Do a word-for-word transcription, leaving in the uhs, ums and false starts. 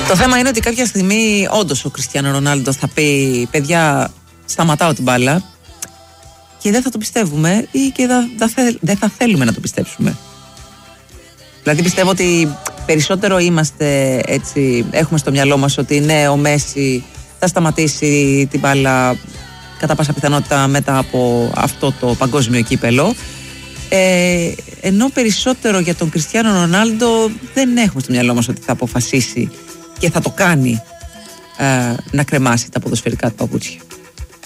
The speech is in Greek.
Το θέμα είναι ότι κάποια στιγμή όντως ο Κριστιάνο Ρονάλντο θα πει παιδιά σταματάω την μπάλα και δεν θα το πιστεύουμε ή και δεν θα, θα, θα θέλουμε να το πιστέψουμε. Δηλαδή πιστεύω ότι περισσότερο είμαστε έτσι, έχουμε στο μυαλό μας ότι ναι, ο Μέση θα σταματήσει την μπάλα κατά πάσα πιθανότητα μετά από αυτό το παγκόσμιο κύπελο, ε, ενώ περισσότερο για τον Κριστιάνο Ρονάλντο δεν έχουμε στο μυαλό μας ότι θα αποφασίσει και θα το κάνει ε, να κρεμάσει τα ποδοσφαιρικά του παπούτσια.